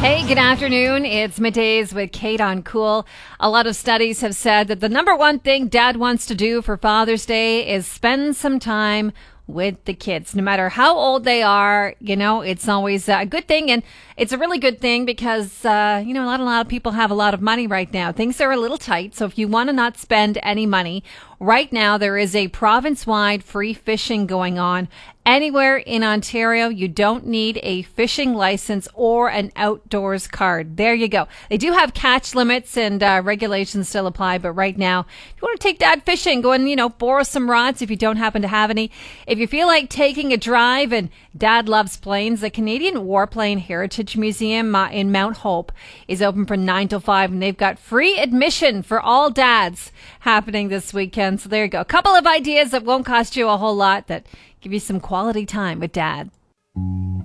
Hey, good afternoon. It's Middays with Kate on Cool. A lot of studies have said that the number one thing Dad wants to do for Father's Day is spend some time with the kids. No matter how old they are, it's always a good thing. And it's a really good thing because, a lot of people have a lot of money right now. Things are a little tight. So if you want to not spend any money, right now there is a province-wide free fishing going on. Anywhere in Ontario, you don't need a fishing license or an outdoors card. There you go. They do have catch limits and regulations still apply, but right now, if you want to take Dad fishing, go and, borrow some rods if you don't happen to have any. If you feel like taking a drive and Dad loves planes, the Canadian Warplane Heritage Museum in Mount Hope is open from 9 till 5, and they've got free admission for all dads happening this weekend. So there you go. A couple of ideas that won't cost you a whole lot that give you some quality time with Dad.